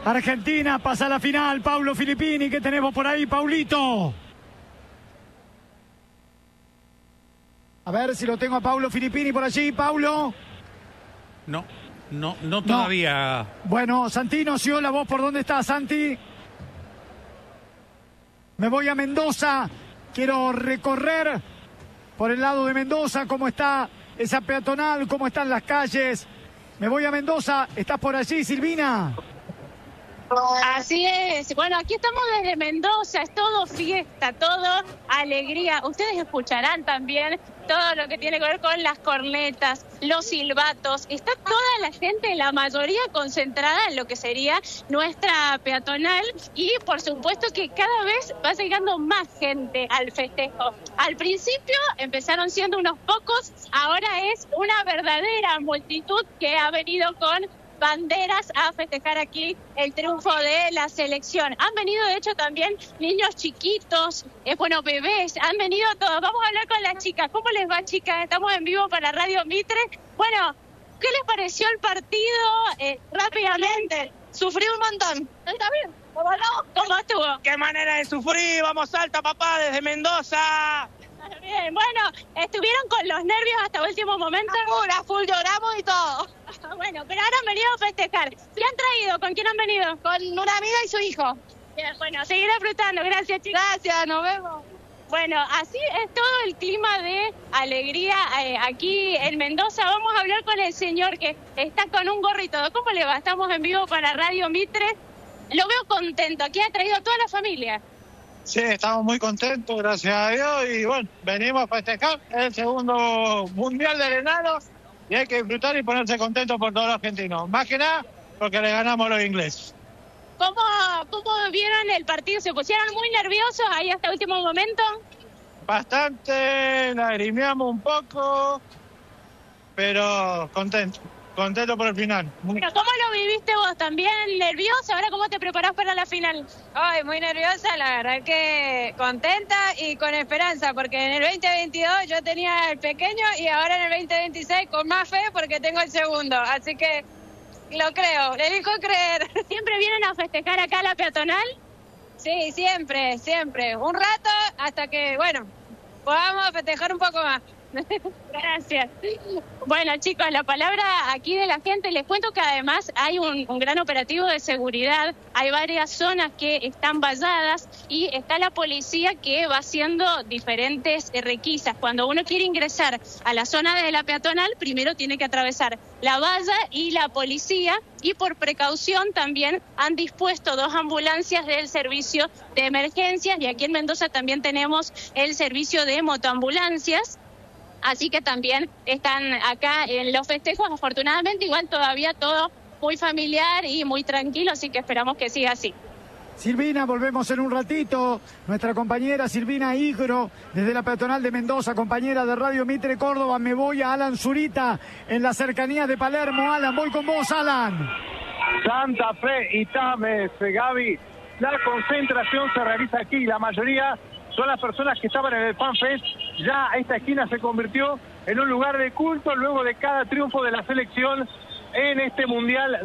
Argentina pasa a la final. Paulo Filippini, ¿qué tenemos por ahí, Paulito? A ver si lo tengo a Paulo Filippini por allí. Paulo. No todavía. Bueno, Santino, si hola, vos, ¿por dónde estás, Santi? Me voy a Mendoza. Quiero recorrer por el lado de Mendoza cómo está esa peatonal, cómo están las calles. Me voy a Mendoza. ¿Estás por allí, Silvina? Así es. Bueno, aquí estamos desde Mendoza. Es todo fiesta, todo alegría. Ustedes escucharán también todo lo que tiene que ver con las cornetas, los silbatos. Está toda la gente, la mayoría concentrada en lo que sería nuestra peatonal, y por supuesto que cada vez va llegando más gente al festejo. Al principio empezaron siendo unos pocos, ahora es una verdadera multitud que ha venido con banderas a festejar aquí el triunfo de la selección. Han venido, de hecho, también niños chiquitos, bebés, han venido todos. Vamos a hablar con las chicas. ¿Cómo les va, chicas? Estamos en vivo para Radio Mitre. Bueno, ¿qué les pareció el partido? Rápidamente. Sufrí un montón. ¿Está bien? ¿Cómo estuvo? ¡Qué manera de sufrir! ¡Vamos, Salta, papá, desde Mendoza! Bien, bueno, ¿estuvieron con los nervios hasta último momento? A full, lloramos y todo. Bueno, pero ahora han venido a festejar. ¿Qué han traído? ¿Con quién han venido? Con una amiga y su hijo. Bien, bueno, seguir disfrutando. Gracias, chicos. Gracias, nos vemos. Bueno, así es todo el clima de alegría aquí en Mendoza. Vamos a hablar con el señor que está con un gorro y todo. ¿Cómo le va? Estamos en vivo para Radio Mitre. Lo veo contento. Aquí ha traído a toda la familia. Sí, estamos muy contentos, gracias a Dios, y bueno, venimos a festejar el segundo Mundial del Enano y hay que disfrutar y ponerse contentos por todos los argentinos. Más que nada porque le ganamos a los ingleses. ¿Cómo vieron el partido? ¿Se pusieron muy nerviosos ahí hasta último momento? Bastante, lagrimeamos un poco, pero contentos por el final. Pero ¿cómo lo viviste vos? ¿También nerviosa? ¿Ahora cómo te preparás para la final? Ay, muy nerviosa, la verdad que contenta y con esperanza, porque en el 2022 yo tenía el pequeño y ahora en el 2026 con más fe porque tengo el segundo, así que lo creo, elijo creer. ¿Siempre vienen a festejar acá a la peatonal? Sí, siempre, un rato hasta que, podamos festejar un poco más. Gracias. Bueno, chicos, la palabra aquí de la gente. Les cuento que además hay un gran operativo de seguridad. Hay varias zonas que están valladas y está la policía que va haciendo diferentes requisas. Cuando uno quiere ingresar a la zona de la peatonal, primero tiene que atravesar la valla y la policía, y por precaución también han dispuesto 2 ambulancias del servicio de emergencias, y aquí en Mendoza también tenemos el servicio de motoambulancias. Así que también están acá en los festejos. Afortunadamente, igual todavía todo muy familiar y muy tranquilo, así que esperamos que siga así. Silvina, volvemos en un ratito. Nuestra compañera Silvina Igro, desde la peatonal de Mendoza, compañera de Radio Mitre Córdoba. Me voy a Alan Zurita, en las cercanías de Palermo. Alan, voy con vos, Alan. Santa Fe y Tames, Gaby. La concentración se realiza aquí. La mayoría son las personas que estaban en el FanFest. Ya esta esquina se convirtió en un lugar de culto luego de cada triunfo de la selección en este Mundial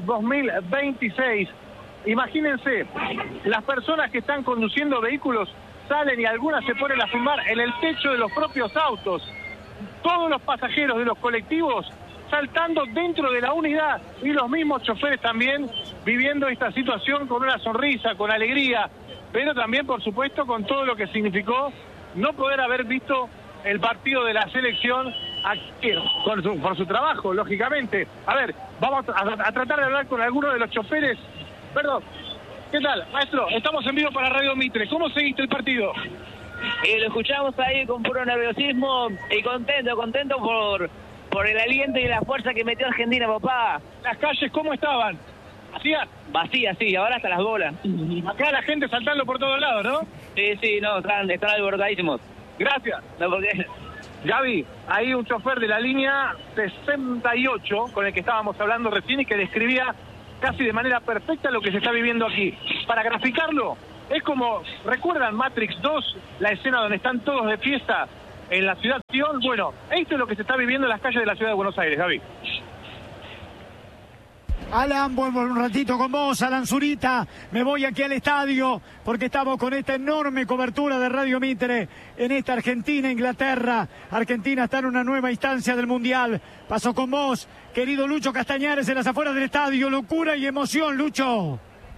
2026. Imagínense, las personas que están conduciendo vehículos salen y algunas se ponen a filmar en el techo de los propios autos. Todos los pasajeros de los colectivos saltando dentro de la unidad y los mismos choferes también viviendo esta situación con una sonrisa, con alegría, pero también, por supuesto, con todo lo que significó no poder haber visto el partido de la selección aquí, por su trabajo, lógicamente. A ver, vamos a tratar de hablar con algunos de los choferes. Perdón, ¿qué tal, maestro? Estamos en vivo para Radio Mitre. ¿Cómo seguiste el partido? Lo escuchamos ahí con puro nerviosismo y contento por el aliento y la fuerza que metió Argentina, papá. ¿Las calles cómo estaban? ¿Vacías? Vacías, sí, ahora hasta las bolas. Acá la gente saltando por todos lados, ¿no? Sí, no, están alborotadísimos. Gracias. No, porque... Gaby, hay un chofer de la línea 68 con el que estábamos hablando recién y que describía casi de manera perfecta lo que se está viviendo aquí. Para graficarlo, es como, ¿recuerdan Matrix 2? La escena donde están todos de fiesta en la ciudad de Sion. Bueno, esto es lo que se está viviendo en las calles de la ciudad de Buenos Aires, Gaby. Alan, vuelvo un ratito con vos, Alan Zurita. Me voy aquí al estadio porque estamos con esta enorme cobertura de Radio Mitre en esta Argentina-Inglaterra. Argentina está en una nueva instancia del Mundial. Paso con vos, querido Lucho Castañares, en las afueras del estadio. Locura y emoción, Lucho.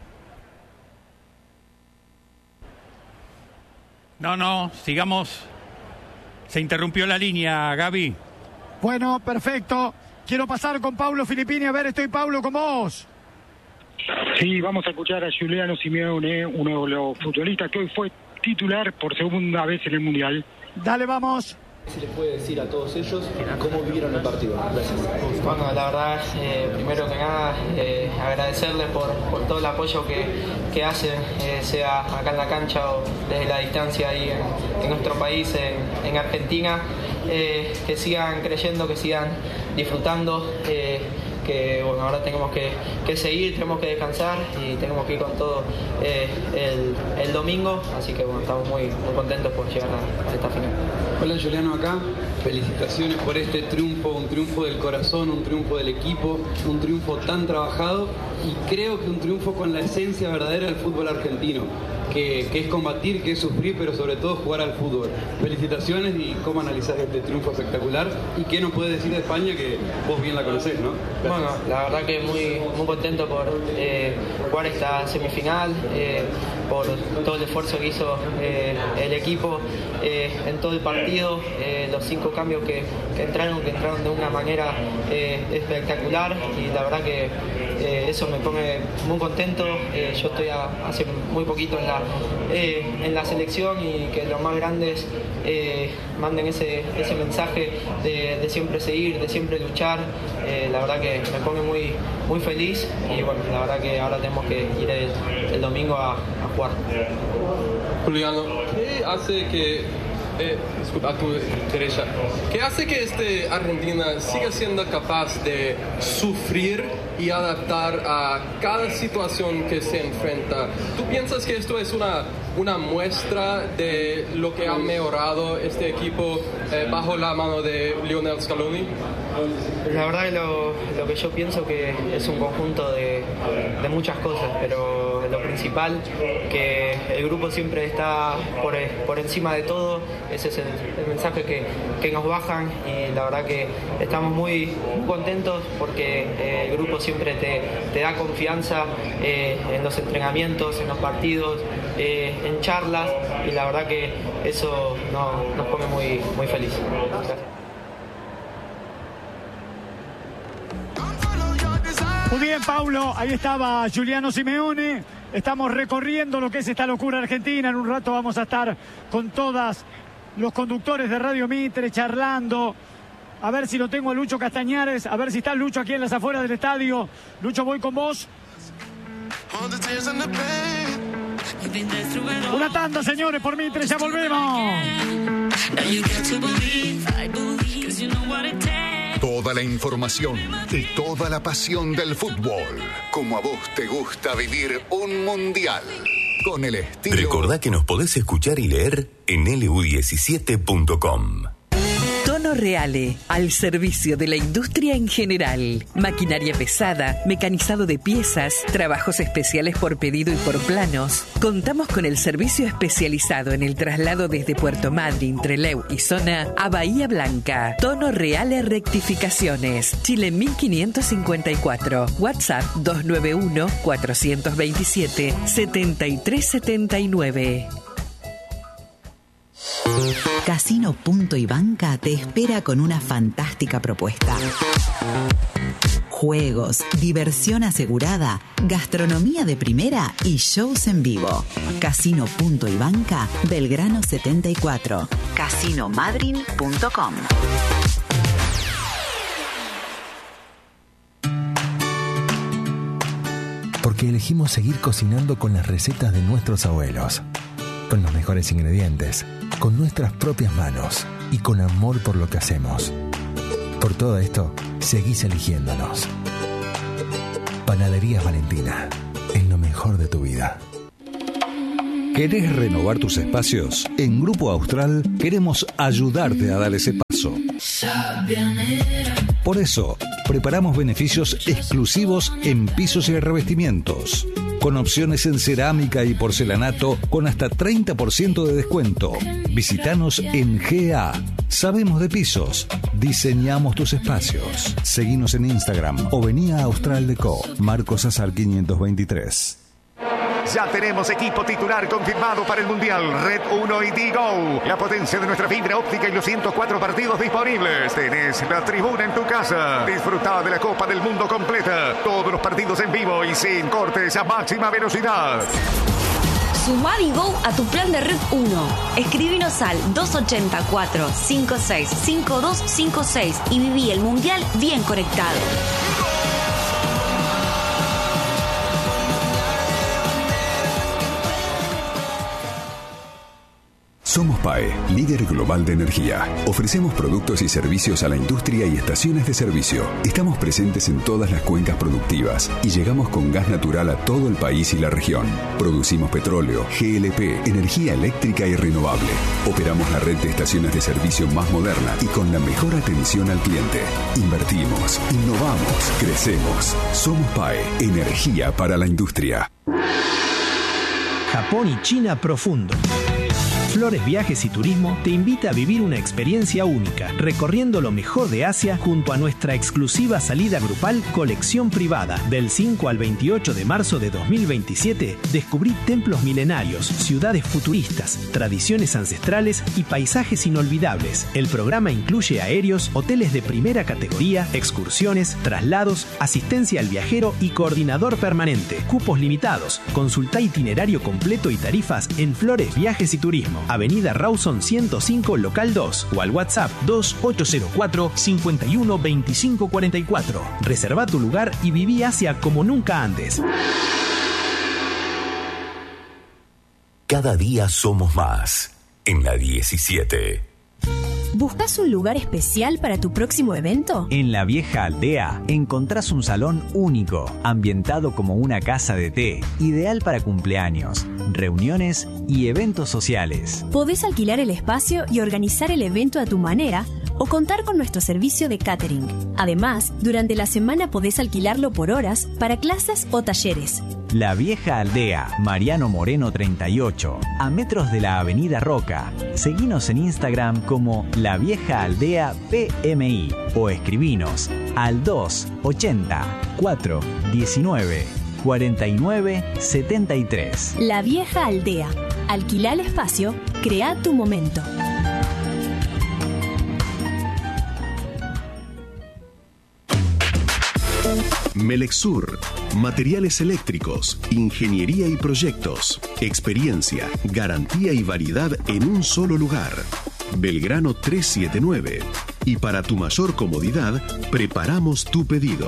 No, sigamos. Se interrumpió la línea, Gaby. Bueno, perfecto. Quiero pasar con Paulo Filippini. A ver, estoy, Paulo, con vos. Sí, vamos a escuchar a Giuliano Simeone, uno de los futbolistas que hoy fue titular por segunda vez en el Mundial. Dale, vamos. ¿Qué se les puede decir a todos ellos cómo vivieron el partido? Gracias. Bueno, la verdad, primero que nada, agradecerles por todo el apoyo que hacen, sea acá en la cancha o desde la distancia ahí en nuestro país, en Argentina. Que sigan creyendo, que sigan disfrutando, que bueno, ahora tenemos que seguir, tenemos que descansar y tenemos que ir con todo el domingo, así que bueno, estamos muy contentos por llegar a esta final. Hola, Giuliano acá, felicitaciones por este triunfo, un triunfo del corazón, un triunfo del equipo, un triunfo tan trabajado y creo que un triunfo con la esencia verdadera del fútbol argentino, que es combatir, que es sufrir, pero sobre todo jugar al fútbol. Felicitaciones y cómo analizar este triunfo espectacular y qué nos puedes decir de España, que vos bien la conocés, ¿no? Gracias. Bueno, la verdad que muy contento por jugar esta semifinal, por todo el esfuerzo que hizo el equipo en todo el partido, los 5 cambios que entraron de una manera espectacular y la verdad que eso me pone muy contento. Yo estoy hace muy poquito en la selección y que los más grandes manden ese mensaje de siempre seguir, de siempre luchar. La verdad que me pone muy feliz y bueno, la verdad que ahora tenemos que ir el domingo a jugar. Juliano, ¿qué hace que a tu derecha, ¿qué hace que Argentina siga siendo capaz de sufrir y adaptar a cada situación que se enfrenta? ¿Tú piensas que esto es una muestra de lo que ha mejorado este equipo bajo la mano de Lionel Scaloni? La verdad que lo que yo pienso que es un conjunto de muchas cosas, pero lo principal, que el grupo siempre está por encima de todo. Ese es el mensaje que nos bajan y la verdad que estamos muy contentos porque el grupo siempre te da confianza en los entrenamientos, en los partidos, en charlas y la verdad que eso nos pone muy felices. Gracias. Muy bien, Paulo, ahí estaba Giuliano Simeone. Estamos recorriendo lo que es esta locura argentina. En un rato vamos a estar con todos los conductores de Radio Mitre charlando. A ver si lo tengo a Lucho Castañares, a ver si está Lucho aquí en las afueras del estadio. Lucho, voy con vos. Una tanda, señores, por Mitre, ya volvemos. Toda la información y toda la pasión del fútbol. Como a vos te gusta vivir un mundial. Con el estilo... Recordá que nos podés escuchar y leer en lu17.com. Tono Reale, al servicio de la industria en general. Maquinaria pesada, mecanizado de piezas, trabajos especiales por pedido y por planos. Contamos con el servicio especializado en el traslado desde Puerto Madryn, Trelew y Zona a Bahía Blanca. Tono Reale Rectificaciones, Chile 1554, WhatsApp 291-427-7379. Casino Punto y Banca te espera con una fantástica propuesta. Juegos, diversión asegurada, gastronomía de primera y shows en vivo. Casino Punto y Banca, Belgrano 74. Casinomadryn.com. Porque elegimos seguir cocinando con las recetas de nuestros abuelos. Con los mejores ingredientes, con nuestras propias manos y con amor por lo que hacemos. Por todo esto, seguís eligiéndonos. Panaderías Valentina, es lo mejor de tu vida. ¿Querés renovar tus espacios? En Grupo Austral queremos ayudarte a dar ese paso. Por eso, preparamos beneficios exclusivos en pisos y revestimientos, con opciones en cerámica y porcelanato con hasta 30% de descuento. Visítanos en GA. Sabemos de pisos, diseñamos tus espacios. Seguinos en Instagram o vení a Austral Deco, Marcos Azar 523. Ya tenemos equipo titular confirmado para el Mundial. Red 1 y Digo. La potencia de nuestra fibra óptica y los 104 partidos disponibles. Tenés la tribuna en tu casa. Disfrutá de la Copa del Mundo completa. Todos los partidos en vivo y sin cortes a máxima velocidad. Sumá Digo a tu plan de Red 1. Escribinos al 284-565256 y viví el Mundial bien conectado. Somos PAE, líder global de energía. Ofrecemos productos y servicios a la industria y estaciones de servicio. Estamos presentes en todas las cuencas productivas y llegamos con gas natural a todo el país y la región. Producimos petróleo, GLP, energía eléctrica y renovable. Operamos la red de estaciones de servicio más moderna y con la mejor atención al cliente. Invertimos, innovamos, crecemos. Somos PAE, energía para la industria. Japón y China profundo. Flores Viajes y Turismo te invita a vivir una experiencia única, recorriendo lo mejor de Asia junto a nuestra exclusiva salida grupal Colección Privada. Del 5 al 28 de marzo de 2027, descubrí templos milenarios, ciudades futuristas, tradiciones ancestrales y paisajes inolvidables. El programa incluye aéreos, hoteles de primera categoría, excursiones, traslados, asistencia al viajero y coordinador permanente. Cupos limitados. Consulta itinerario completo y tarifas en Flores Viajes y Turismo. Avenida Rawson 105, local 2, o al WhatsApp 2804-512544. Reserva tu lugar y viví Asia como nunca antes. Cada día somos más. En la 17. ¿Buscas un lugar especial para tu próximo evento? En La Vieja Aldea encontrás un salón único, ambientado como una casa de té, ideal para cumpleaños, reuniones y eventos sociales. Podés alquilar el espacio y organizar el evento a tu manera o contar con nuestro servicio de catering. Además, durante la semana podés alquilarlo por horas para clases o talleres. La Vieja Aldea, Mariano Moreno 38, a metros de la Avenida Roca. Seguinos en Instagram como La Vieja Aldea PMI o escribinos al 280 419 49 73. La Vieja Aldea. Alquila el espacio, crea tu momento. Melexur, materiales eléctricos, ingeniería y proyectos, experiencia, garantía y variedad en un solo lugar. Belgrano 379. Y para tu mayor comodidad, preparamos tu pedido.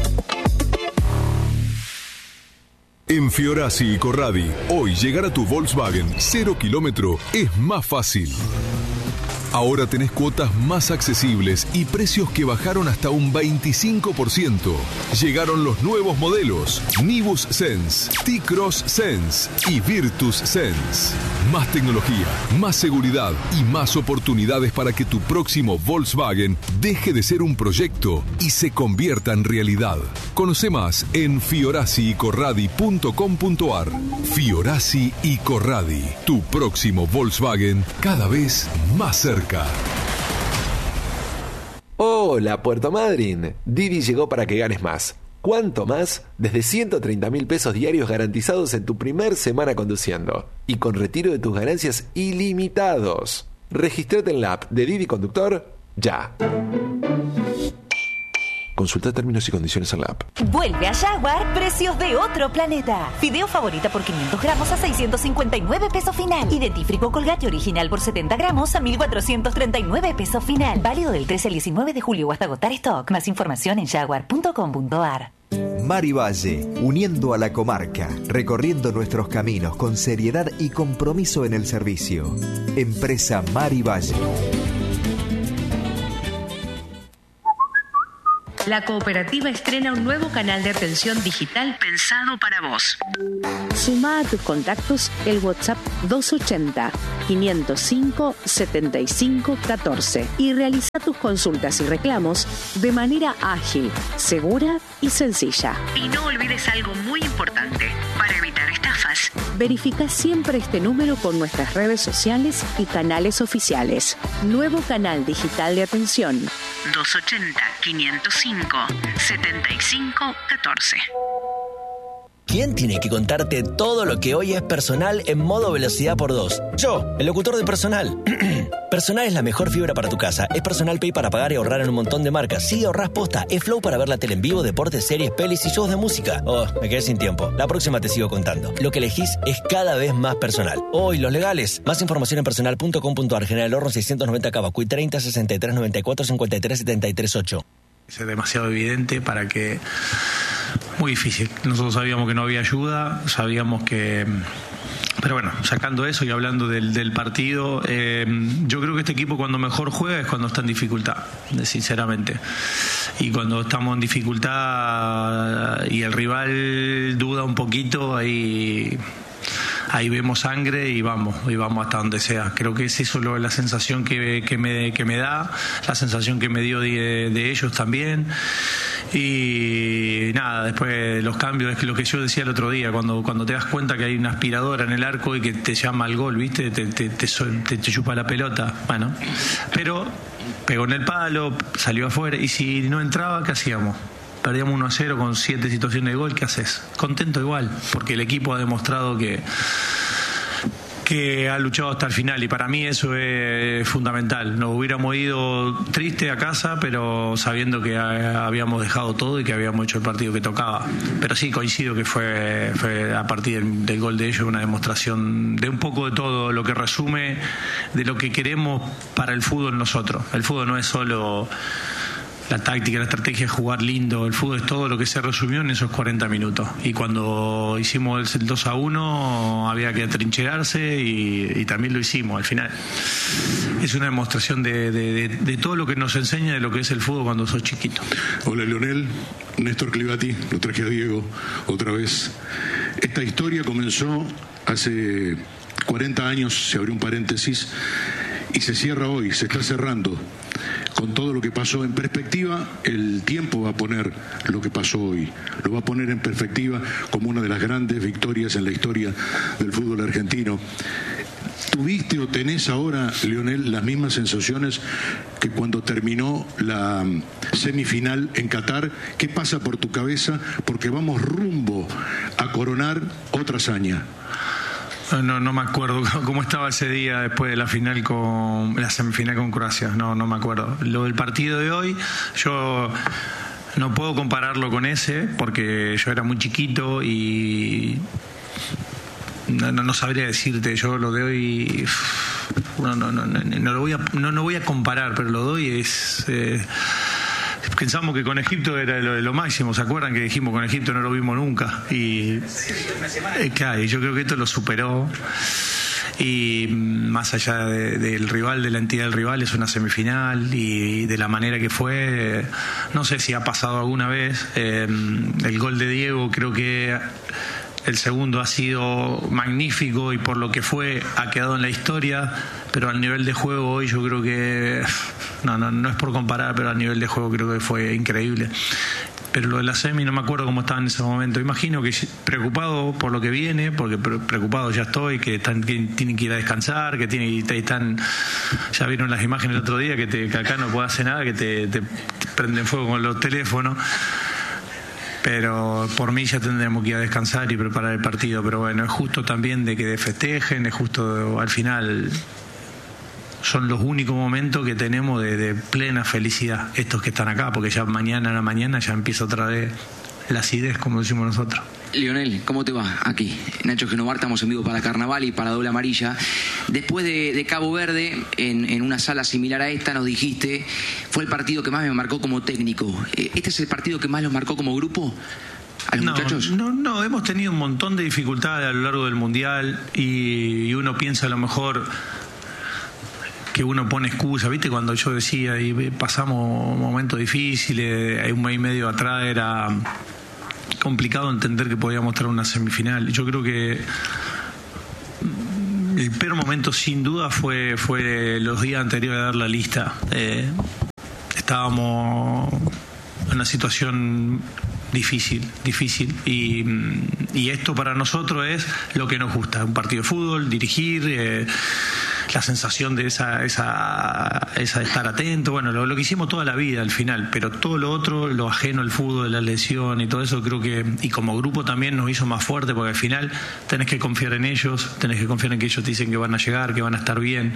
En Fiorasi y Corradi, hoy llegar a tu Volkswagen 0 kilómetro es más fácil. Ahora tenés cuotas más accesibles y precios que bajaron hasta un 25%. Llegaron los nuevos modelos Nibus Sense, T-Cross Sense y Virtus Sense. Más tecnología, más seguridad y más oportunidades para que tu próximo Volkswagen deje de ser un proyecto y se convierta en realidad. Conoce más en fiorasiicorradi.com.ar. Fiorasi y Corradi, tu próximo Volkswagen cada vez más cerca. Hola, Puerto Madryn. Didi llegó para que ganes más. ¿Cuánto más? Desde 130.000 pesos diarios garantizados en tu primer semana conduciendo. Y con retiro de tus ganancias ilimitados. Regístrate en la app de Didi Conductor ya. Consulta términos y condiciones en la app. Vuelve a Jaguar, precios de otro planeta. Fideo favorita por 500 gramos a 659 pesos final. Y dentífrico Colgate original por 70 gramos a 1.439 pesos final. Válido del 13 al 19 de julio o hasta agotar stock. Más información en jaguar.com.ar. Mari Valle, uniendo a la comarca, recorriendo nuestros caminos con seriedad y compromiso en el servicio. Empresa Mari Valle. La cooperativa estrena un nuevo canal de atención digital pensado para vos. Sumá a tus contactos el WhatsApp 280-505-7514 y realiza tus consultas y reclamos de manera ágil, segura y sencilla. Y no olvides algo muy importante para evitar estafas. Verifica siempre este número con nuestras redes sociales y canales oficiales. Nuevo canal digital de atención. 280-505-7514. ¿Quién tiene que contarte todo lo que hoy es Personal en modo velocidad por 2? Yo, el locutor de Personal. Personal es la mejor fibra para tu casa. Es Personal Pay para pagar y ahorrar en un montón de marcas. Sí, ahorrás posta. Es Flow para ver la tele en vivo, deportes, series, pelis y shows de música. Oh, me quedé sin tiempo. La próxima te sigo contando. Lo que elegís es cada vez más Personal. Oh, y los legales. Más información en personal.com.ar. General Horno 690 Cavacuy 30 63 94 53 73 8. Es demasiado evidente para que... Muy difícil. Nosotros sabíamos que no había ayuda, sabíamos que... Pero bueno, sacando eso y hablando del partido, yo creo que este equipo cuando mejor juega es cuando está en dificultad, sinceramente. Y cuando estamos en dificultad y el rival duda un poquito, ahí vemos sangre y vamos hasta donde sea. Creo que es eso la sensación que me da, la sensación que me dio de ellos también. Y nada, después los cambios, es lo que yo decía el otro día, cuando te das cuenta que hay una aspiradora en el arco y que te llama al gol, ¿viste? Te chupa la pelota. Bueno, pero pegó en el palo, salió afuera, y si no entraba, ¿qué hacíamos? Perdíamos 1-0 con 7 situaciones de gol. ¿Qué haces? Contento igual, porque el equipo ha demostrado que ha luchado hasta el final, y para mí eso es fundamental. Nos hubiéramos ido triste a casa, pero sabiendo que habíamos dejado todo y que habíamos hecho el partido que tocaba. Pero sí, coincido que fue a partir del gol de ellos una demostración de un poco de todo, lo que resume de lo que queremos para el fútbol nosotros. El fútbol no es solo la táctica, la estrategia, es jugar lindo. El fútbol es todo lo que se resumió en esos 40 minutos. Y cuando hicimos el 2-1 había que atrincherarse y también lo hicimos al final. Es una demostración de todo lo que nos enseña de lo que es el fútbol cuando sos chiquito. Hola Leonel, Néstor Clivati, lo traje a Diego otra vez. Esta historia comenzó hace 40 años, se abrió un paréntesis, y se cierra hoy, se está cerrando. Con todo lo que pasó en perspectiva, el tiempo va a poner lo que pasó hoy. Lo va a poner en perspectiva como una de las grandes victorias en la historia del fútbol argentino. ¿Tuviste o tenés ahora, Leonel, las mismas sensaciones que cuando terminó la semifinal en Qatar? ¿Qué pasa por tu cabeza? Porque vamos rumbo a coronar otra hazaña. No me acuerdo cómo estaba ese día después de la semifinal con Croacia. No me acuerdo. Lo del partido de hoy, yo no puedo compararlo con ese porque yo era muy chiquito y no sabría decirte. Yo lo de hoy no voy a comparar, pero lo de hoy es... Pensamos que con Egipto era lo máximo, ¿se acuerdan que dijimos con Egipto no lo vimos nunca? Y claro, yo creo que esto lo superó, y más allá del rival, de la entidad del rival, es una semifinal, y de la manera que fue, no sé si ha pasado alguna vez. El gol de Diego, creo que el segundo ha sido magnífico y por lo que fue ha quedado en la historia, pero al nivel de juego hoy yo creo que no es por comparar, pero al nivel de juego creo que fue increíble. Pero lo de la semi no me acuerdo cómo estaba en ese momento. Imagino que preocupado por lo que viene, porque preocupado ya estoy, que tienen que ir a descansar, que están, ya vieron las imágenes el otro día, que acá no puede hacer nada, que te prenden fuego con los teléfonos. Pero por mí ya tendremos que ir a descansar y preparar el partido. Pero bueno, es justo también de que festejen, es justo al final. Son los únicos momentos que tenemos de plena felicidad, estos que están acá, porque ya mañana a la mañana ya empieza otra vez la acidez, como decimos nosotros. Leonel, ¿cómo te va? Aquí, Nacho Genovar, estamos en vivo para Carnaval y para Doble Amarilla. Después de Cabo Verde, en una sala similar a esta, nos dijiste, fue el partido que más me marcó como técnico. ¿Este es el partido que más los marcó como grupo a los muchachos? No, hemos tenido un montón de dificultades a lo largo del Mundial y uno piensa a lo mejor que uno pone excusa, ¿viste? Cuando yo decía y pasamos momentos difíciles, un mes y medio atrás era complicado entender que podíamos estar en una semifinal. Yo creo que el peor momento sin duda fue los días anteriores a dar la lista. Estábamos en una situación difícil y esto para nosotros es lo que nos gusta, un partido de fútbol, dirigir, la sensación de esa de estar atento, bueno, lo que hicimos toda la vida al final, pero todo lo otro, lo ajeno al fútbol, la lesión y todo eso, creo que, y como grupo también nos hizo más fuerte, porque al final tenés que confiar en ellos, tenés que confiar en que ellos te dicen que van a llegar, que van a estar bien.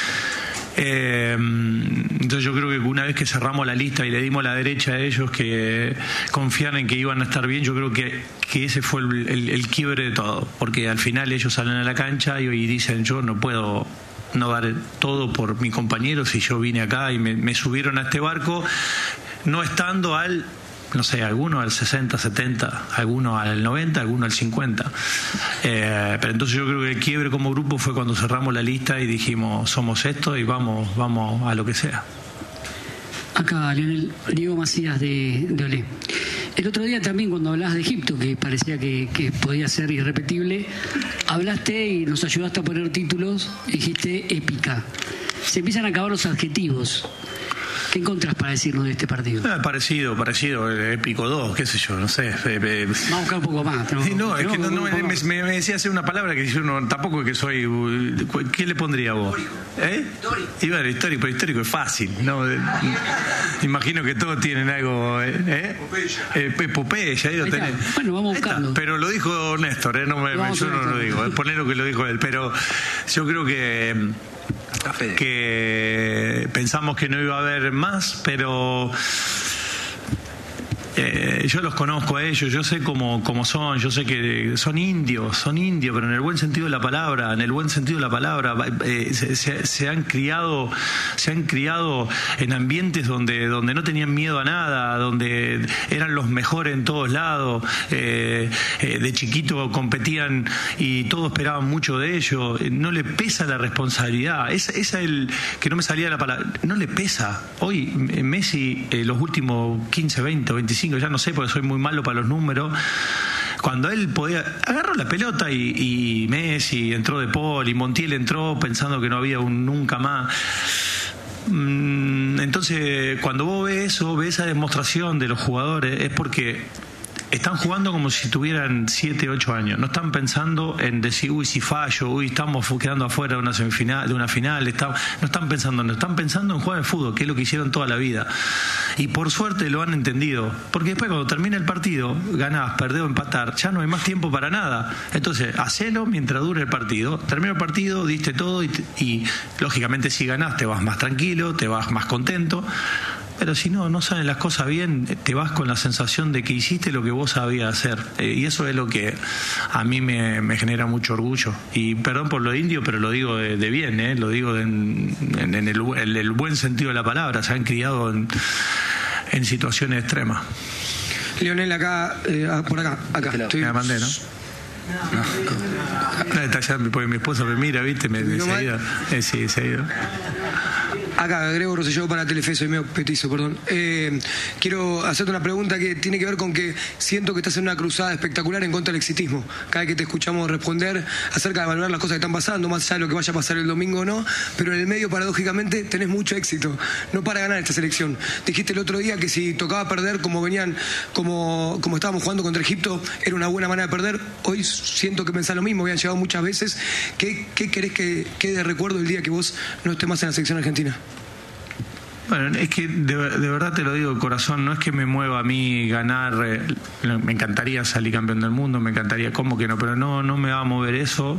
Entonces yo creo que una vez que cerramos la lista y le dimos la derecha a ellos que confiaran en que iban a estar bien, yo creo que ese fue el quiebre de todo, porque al final ellos salen a la cancha y dicen yo no puedo no dar todo por mi compañero si yo vine acá y me subieron a este barco no estando no sé, algunos al 60, 70, algunos al 90, algunos al 50. Pero entonces yo creo que el quiebre como grupo fue cuando cerramos la lista y dijimos, somos esto y vamos a lo que sea. Acá, Lionel, Diego Macías de Olé. El otro día también cuando hablabas de Egipto, que parecía que podía ser irrepetible, hablaste y nos ayudaste a poner títulos, dijiste épica. Se empiezan a acabar los adjetivos. ¿Qué encontrás para decirnos de este partido? Parecido, épico 2, qué sé yo, no sé. Vamos a buscar un poco más. No, es que me decía hacer una palabra que yo tampoco es que soy... ¿Qué le pondría vos? Y bueno, histórico es fácil, ¿no? Imagino que todos tienen algo... Epopeya, ahí lo tenés. Bueno, vamos buscando. Pero lo dijo Néstor, yo no lo digo, poner lo que lo dijo él, pero yo creo que pensamos que no iba a haber más, pero yo los conozco a ellos, yo sé cómo son, yo sé que son indios, pero en el buen sentido de la palabra, se han criado en ambientes donde no tenían miedo a nada, donde eran los mejores en todos lados, de chiquito competían y todos esperaban mucho de ellos, no le pesa la responsabilidad, esa que no me salía la palabra, no le pesa. Hoy Messi, los últimos 15, 20 o 25, ya no sé porque soy muy malo para los números, cuando él agarró la pelota y Messi entró de Paul y Montiel entró pensando que no había un nunca más. Entonces cuando vos ves esa demostración de los jugadores es porque están jugando como si tuvieran 7, 8 años. No están pensando en decir, si fallo, estamos quedando afuera de una semifinal, de una final. No están pensando en jugar al fútbol, que es lo que hicieron toda la vida. Y por suerte lo han entendido. Porque después cuando termina el partido, ganás, perdés o empatar, ya no hay más tiempo para nada. Entonces, hacelo mientras dure el partido. Termina el partido, diste todo y lógicamente si ganás te vas más tranquilo, te vas más contento. Pero si no salen las cosas bien, te vas con la sensación de que hiciste lo que vos sabías hacer. Y eso es lo que a mí me genera mucho orgullo. Y perdón por lo indio, pero lo digo de bien, lo digo en el buen sentido de la palabra. Se han criado en situaciones extremas. Lionel, acá, por acá. Me mandé, ¿no? Está ya, porque mi esposa me mira, ¿viste? Se ha ido. Sí, se ha ido. Acá, Grego Rosselló para Telefe, soy medio petizo, perdón. Quiero hacerte una pregunta que tiene que ver con que siento que estás en una cruzada espectacular en contra del exitismo. Cada vez que te escuchamos responder acerca de valorar las cosas que están pasando, más allá de lo que vaya a pasar el domingo o no, pero en el medio, paradójicamente, tenés mucho éxito. No para ganar esta selección. Dijiste el otro día que si tocaba perder como estábamos jugando contra Egipto, era una buena manera de perder. Hoy siento que pensás lo mismo, habían llegado muchas veces. ¿Qué querés que quede de recuerdo el día que vos no estés más en la selección argentina? Bueno, es que de verdad te lo digo de corazón, no es que me mueva a mí ganar, me encantaría salir campeón del mundo, me encantaría, ¿cómo que no? Pero no me va a mover eso.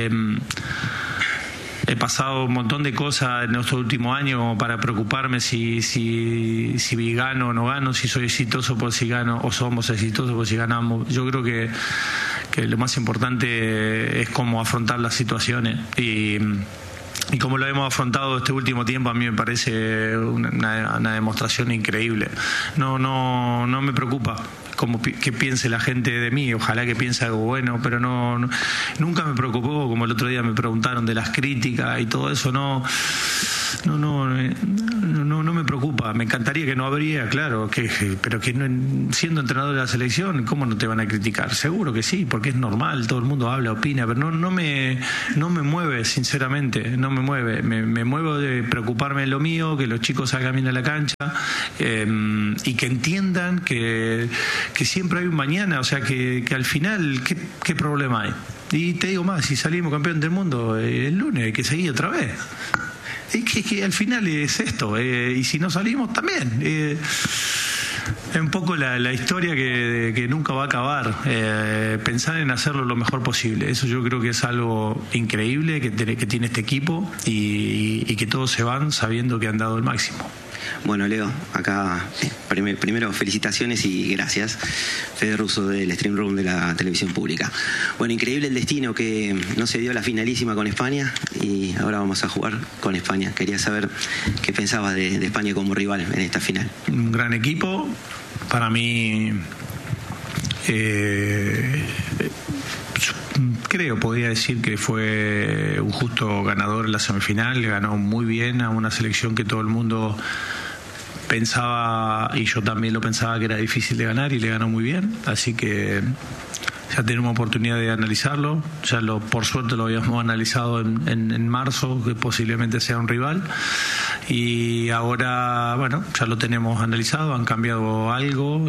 He pasado un montón de cosas en estos últimos años como para preocuparme si gano o no gano, si soy exitoso por si gano o somos exitosos por si ganamos. Yo creo que lo más importante es cómo afrontar las situaciones y como lo hemos afrontado este último tiempo, a mí me parece una demostración increíble. No me preocupa que piense la gente de mí, ojalá que piense algo bueno, pero nunca me preocupó, como el otro día me preguntaron de las críticas y todo eso, no me preocupa. Me encantaría que no habría, claro, pero que no, siendo entrenador de la selección, ¿cómo no te van a criticar? Seguro que sí, porque es normal, todo el mundo habla, opina, pero no me mueve, sinceramente, no me mueve. Me muevo de preocuparme de lo mío, que los chicos salgan bien a la cancha y que entiendan que siempre hay un mañana, o sea, que al final, ¿qué problema hay? Y te digo más, si salimos campeón del mundo el lunes, hay que seguir otra vez. Es que al final es esto, y si no salimos también. Es un poco la historia que nunca va a acabar. Pensar en hacerlo lo mejor posible. Eso yo creo que es algo increíble que tiene este equipo y que todos se van sabiendo que han dado el máximo. Bueno, Leo, acá primero felicitaciones y gracias. Fede Russo del Stream Room de la televisión pública. Bueno, increíble el destino que no se dio la finalísima con España y ahora vamos a jugar con España. Quería saber qué pensabas de España como rival en esta final. Un gran equipo. Para mí, podría decir que fue un justo ganador en la semifinal. Ganó muy bien a una selección que todo el mundo pensaba, y yo también lo pensaba, que era difícil de ganar, y le ganó muy bien. Así que ya tenemos oportunidad de analizarlo. Ya por suerte lo habíamos analizado en marzo, que posiblemente sea un rival, y ahora, bueno, ya lo tenemos analizado. Han cambiado algo,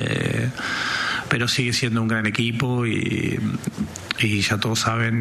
pero sigue siendo un gran equipo y ya todos saben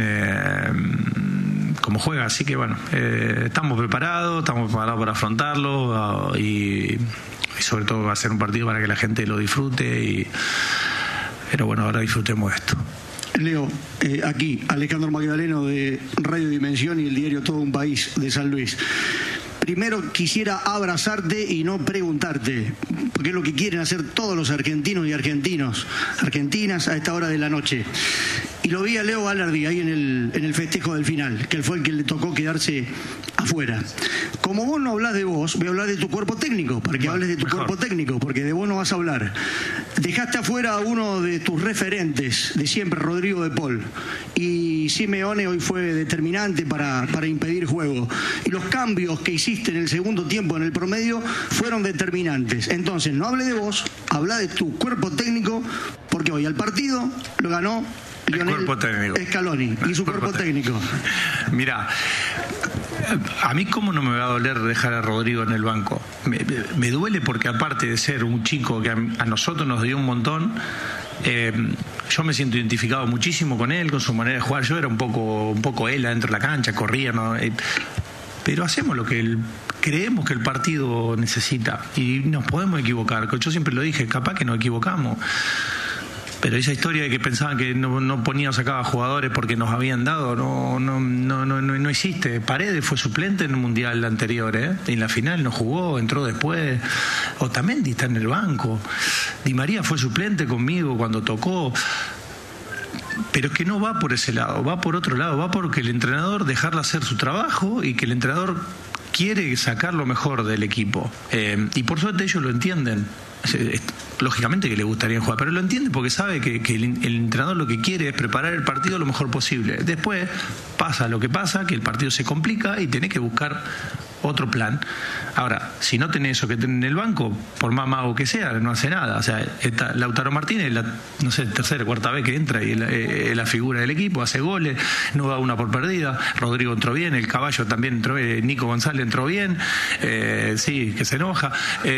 cómo juega, así que bueno, estamos preparados para afrontarlo, y sobre todo va a ser un partido para que la gente lo disfrute, pero bueno, ahora disfrutemos esto. Leo, aquí Alejandro Magdaleno de Radio Dimensión y el diario Todo un País de San Luis. Primero quisiera abrazarte y no preguntarte, porque es lo que quieren hacer todos los argentinos y argentinas a esta hora de la noche. Y lo vi a Leo Balerdi ahí en el festejo del final, que fue el que le tocó quedarse afuera. Como vos no hablás de vos, voy a hablar de tu cuerpo técnico, para que hables de tu cuerpo técnico, porque de vos no vas a hablar. Dejaste afuera a uno de tus referentes de siempre, Rodrigo de Paul, y Simeone hoy fue determinante para impedir juego. Y los cambios que hiciste en el segundo tiempo, en el promedio, fueron determinantes. Entonces, no hable de vos, habla de tu cuerpo técnico, porque hoy al partido lo ganó Lionel Scaloni y su cuerpo técnico. Mirá, a mí cómo no me va a doler dejar a Rodrigo en el banco. Me duele porque, aparte de ser un chico que a nosotros nos dio un montón, yo me siento identificado muchísimo con él, con su manera de jugar. Yo era un poco él adentro de la cancha, corría, ¿no? Pero hacemos lo que creemos que el partido necesita, y nos podemos equivocar. Yo siempre lo dije, capaz que nos equivocamos, pero esa historia de que pensaban que no poníamos acá a jugadores porque nos habían dado, no existe. Paredes fue suplente en el mundial anterior, y en la final no jugó, entró después. Otamendi está en el banco. Di María fue suplente conmigo cuando tocó. Pero es que no va por ese lado, va por otro lado, va porque el entrenador dejarle hacer su trabajo, y que el entrenador quiere sacar lo mejor del equipo. Y por suerte ellos lo entienden. Lógicamente que le gustaría jugar, pero lo entiende porque sabe que el entrenador lo que quiere es preparar el partido lo mejor posible. Después pasa lo que pasa, que el partido se complica y tenés que buscar otro plan. Ahora, si no tenés eso que tenés en el banco, por más mago que sea, no hace nada. O sea, Lautaro Martínez, tercera o cuarta vez que entra y la figura del equipo, hace goles, no da una por perdida. Rodrigo entró bien, el Caballo también entró bien, Nico González entró bien, sí, que se enoja,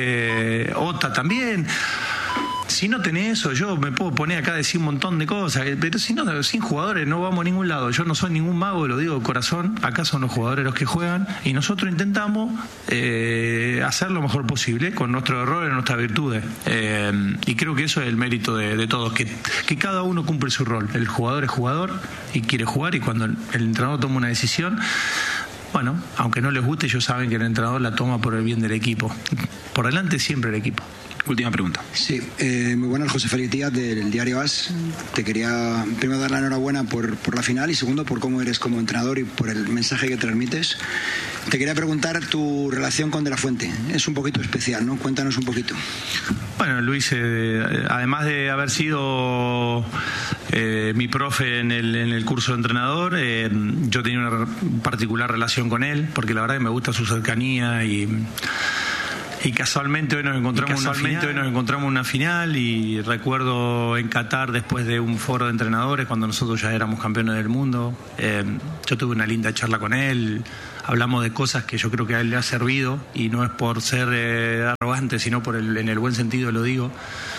Ota también. Si no tenés eso, yo me puedo poner acá a decir un montón de cosas, pero si no, sin jugadores no vamos a ningún lado. Yo no soy ningún mago, lo digo de corazón. Acá son los jugadores los que juegan, y nosotros intentamos hacer lo mejor posible con nuestros errores, nuestras virtudes, y creo que eso es el mérito de todos, que cada uno cumple su rol. El jugador es jugador y quiere jugar, y cuando el entrenador toma una decisión, bueno, aunque no les guste, ellos saben que el entrenador la toma por el bien del equipo. Por delante siempre el equipo. Última pregunta. Sí, muy buenas, José Félix Díaz del diario AS. Te quería primero dar la enhorabuena por la final, y segundo por cómo eres como entrenador y por el mensaje que transmites. Te quería preguntar tu relación con De la Fuente. Es un poquito especial, ¿no? Cuéntanos un poquito. Bueno, Luis, además de haber sido mi profe en el curso de entrenador. Yo tenía una particular relación con él, porque la verdad que me gusta su cercanía y casualmente hoy nos encontramos una final y recuerdo en Qatar, después de un foro de entrenadores, cuando nosotros ya éramos campeones del mundo, yo tuve una linda charla con él. Hablamos de cosas que yo creo que a él le ha servido, y no es por ser arrogante, sino en el buen sentido lo digo,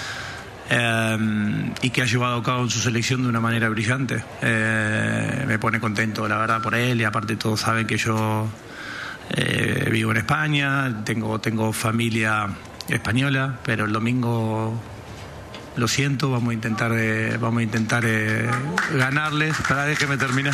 y que ha llevado a cabo en su selección de una manera brillante. Me pone contento, la verdad, por él, y aparte todos saben que yo vivo en España, tengo familia española, pero el domingo, lo siento, vamos a intentar ganarles. Déjeme terminar.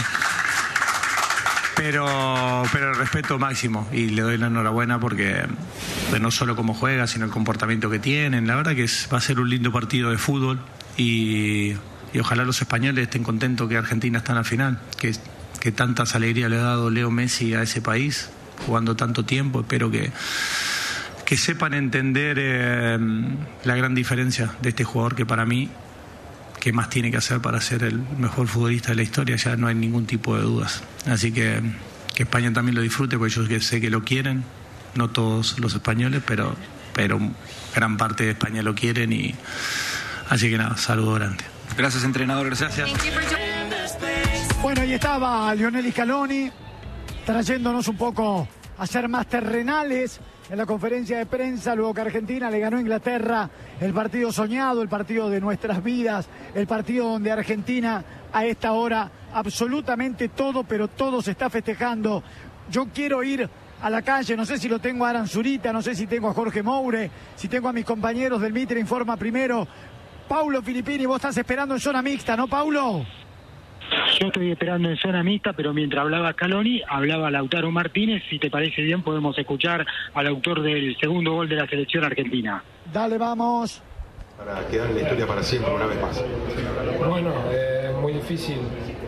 Pero el respeto máximo, y le doy la enhorabuena porque no solo cómo juega, sino el comportamiento que tienen. La verdad que va a ser un lindo partido de fútbol, y ojalá los españoles estén contentos que Argentina está en la final, que tantas alegrías le ha dado Leo Messi a ese país, jugando tanto tiempo. Espero que sepan entender la gran diferencia de este jugador, que para mí, ¿qué más tiene que hacer para ser el mejor futbolista de la historia? Ya no hay ningún tipo de dudas. Así que España también lo disfrute, porque yo sé que lo quieren, no todos los españoles, pero gran parte de España lo quieren, y así que nada, saludo grande. Gracias, entrenador, gracias. Bueno, ahí estaba Lionel Scaloni, trayéndonos un poco a ser más terrenales en la conferencia de prensa, luego que Argentina le ganó a Inglaterra el partido soñado, el partido de nuestras vidas, el partido donde Argentina a esta hora absolutamente todo, pero todo se está festejando. Yo quiero ir a la calle, no sé si lo tengo a Aran Zurita, no sé si tengo a Jorge Moure, si tengo a mis compañeros del Mitre Informa primero. Paulo Filippini, vos estás esperando en zona mixta, ¿no, Paulo? Yo estoy esperando en zona mixta, pero mientras hablaba Scaloni, hablaba Lautaro Martínez. Si te parece bien, podemos escuchar al autor del segundo gol de la selección argentina. Dale, vamos. Para quedar en la historia para siempre, una vez más. Bueno, muy difícil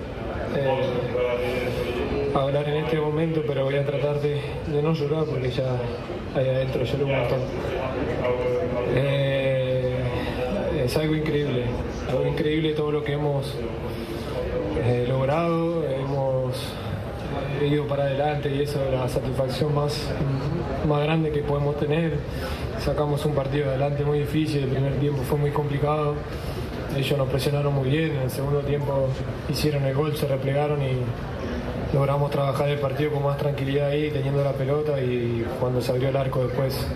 hablar en este momento, pero voy a tratar de no llorar, porque ya ahí adentro lloré un montón. Es algo increíble todo lo que hemos logrado, hemos ido para adelante, y eso es la satisfacción más grande que podemos tener. Sacamos un partido adelante muy difícil, el primer tiempo fue muy complicado, ellos nos presionaron muy bien, en el segundo tiempo hicieron el gol, se replegaron y logramos trabajar el partido con más tranquilidad ahí, teniendo la pelota, y cuando se abrió el arco después,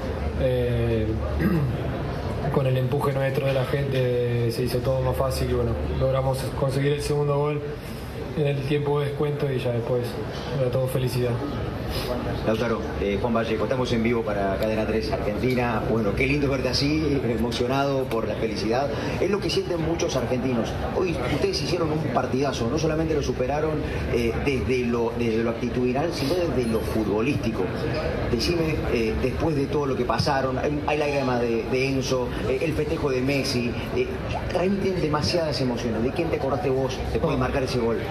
con el empuje nuestro de la gente, se hizo todo más fácil, y bueno, logramos conseguir el segundo gol en el tiempo de descuento, y ya después era todo felicidad. Lautaro, Juan Vallejo, estamos en vivo para Cadena 3 Argentina. Bueno, qué lindo verte así, emocionado por la felicidad. Es lo que sienten muchos argentinos. Hoy ustedes hicieron un partidazo, no solamente lo superaron desde lo actitudinal, sino desde lo futbolístico. Decime, después de todo lo que pasaron, hay la lágrima de Enzo, el festejo de Messi, transmiten demasiadas emociones. ¿De quién te acordaste vos después de marcar ese gol?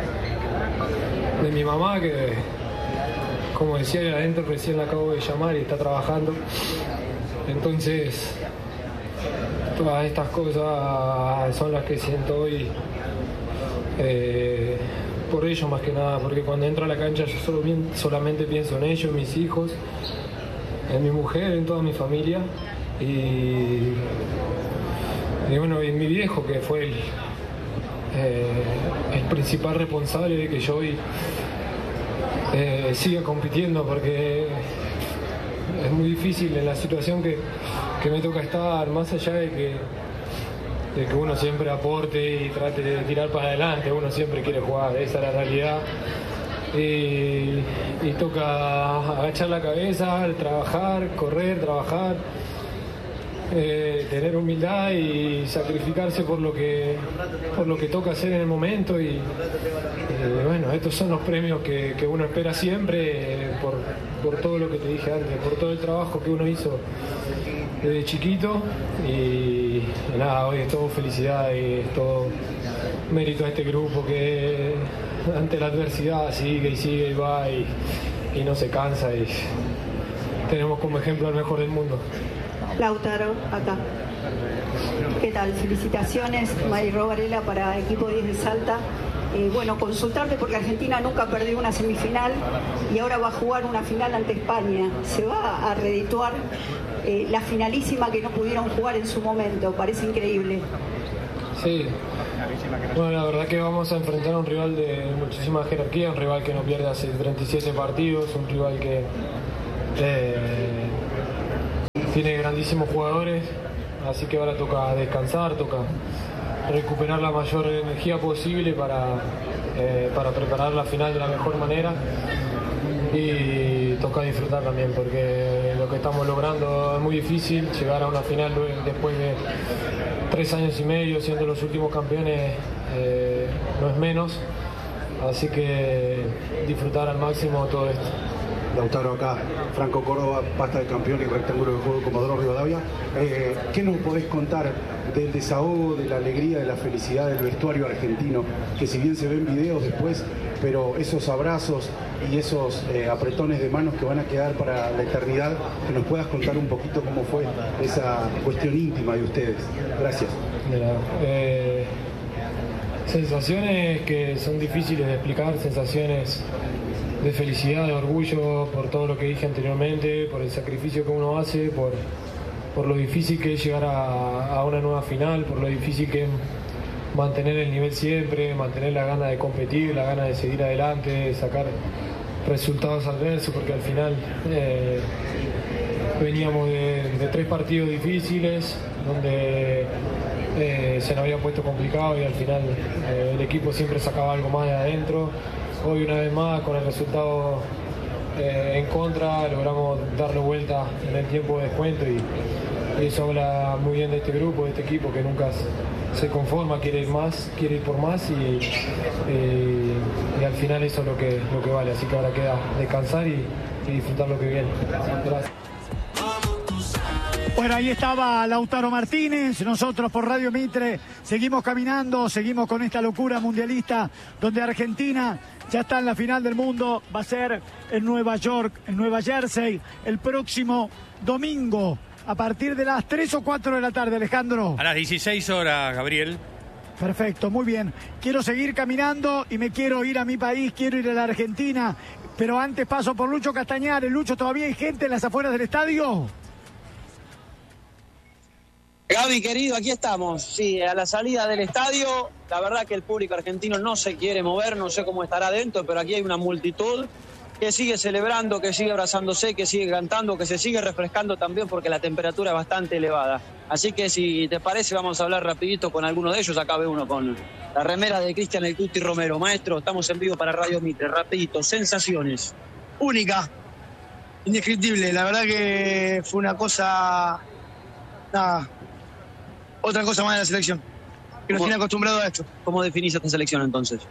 De mi mamá, que, como decía, ahí adentro recién la acabo de llamar y está trabajando. Entonces, todas estas cosas son las que siento hoy por ellos, más que nada, porque cuando entro a la cancha yo solamente pienso en ellos, en mis hijos, en mi mujer, en toda mi familia, y bueno, en mi viejo, que fue el principal responsable de que yo hoy siga compitiendo, porque es muy difícil en la situación que me toca estar, más allá de que uno siempre aporte y trate de tirar para adelante, uno siempre quiere jugar, esa es la realidad, y toca agachar la cabeza, trabajar, correr, trabajar, tener humildad y sacrificarse por lo que toca hacer en el momento, y bueno, estos son los premios que uno espera siempre, por todo lo que te dije antes, por todo el trabajo que uno hizo desde chiquito, y nada, hoy es todo felicidad y es todo mérito a este grupo que ante la adversidad sigue y va y no se cansa, y tenemos como ejemplo al mejor del mundo. Lautaro, acá. ¿Qué tal? Felicitaciones, Mayro Varela para Equipo 10 de Salta. Bueno, consultarte porque Argentina nunca perdió una semifinal y ahora va a jugar una final ante España. Se va a redituar la finalísima que no pudieron jugar en su momento. Parece increíble. Sí. Bueno, la verdad que vamos a enfrentar a un rival de muchísima jerarquía, un rival que no pierde hace 37 partidos, un rival que tiene grandísimos jugadores, así que ahora toca descansar, toca recuperar la mayor energía posible para preparar la final de la mejor manera y toca disfrutar también porque lo que estamos logrando es muy difícil, llegar a una final después de 3 años y medio siendo los últimos campeones no es menos, así que disfrutar al máximo todo esto. Lautaro acá, Franco Córdoba, pasta de campeón y rectángulo de juego Comodoro Rivadavia. ¿Qué nos podés contar del desahogo, de la alegría, de la felicidad del vestuario argentino? Que si bien se ven videos después, pero esos abrazos y esos apretones de manos que van a quedar para la eternidad, que nos puedas contar un poquito cómo fue esa cuestión íntima de ustedes. Gracias. Mira, sensaciones que son difíciles de explicar, sensaciones de felicidad, de orgullo por todo lo que dije anteriormente, por el sacrificio que uno hace, por lo difícil que es llegar a una nueva final, por lo difícil que es mantener el nivel siempre, mantener la gana de competir, la gana de seguir adelante, de sacar resultados adversos, porque al final veníamos de 3 partidos difíciles, donde se nos había puesto complicado y al final el equipo siempre sacaba algo más de adentro. Hoy una vez más con el resultado en contra logramos darle vuelta en el tiempo de descuento y eso habla muy bien de este grupo, de este equipo que nunca se conforma, quiere ir más, quiere ir por más y al final eso es lo que vale, así que ahora queda descansar y disfrutar lo que viene. Gracias. Bueno, ahí estaba Lautaro Martínez. Nosotros por Radio Mitre seguimos caminando, seguimos con esta locura mundialista donde Argentina ya está en la final del mundo. Va a ser en Nueva York, en Nueva Jersey, el próximo domingo a partir de las 3 o 4 de la tarde, Alejandro. A las 16 horas, Gabriel. Perfecto, muy bien. Quiero seguir caminando y me quiero ir a mi país, quiero ir a la Argentina. Pero antes paso por Lucho Castañares. Lucho, ¿todavía hay gente en las afueras del estadio? Gaby, querido, aquí estamos. Sí, a la salida del estadio, la verdad que el público argentino no se quiere mover, no sé cómo estará adentro, pero aquí hay una multitud que sigue celebrando, que sigue abrazándose, que sigue cantando, que se sigue refrescando también porque la temperatura es bastante elevada. Así que si te parece vamos a hablar rapidito con alguno de ellos. Acá ve uno con la remera de Cristian El Cuti Romero. Maestro, estamos en vivo para Radio Mitre. Rapidito, sensaciones. Única, indescriptible. La verdad que fue una cosa... Nada, otra cosa más de la selección, que nos tiene acostumbrado a esto. ¿Cómo definís esta selección entonces?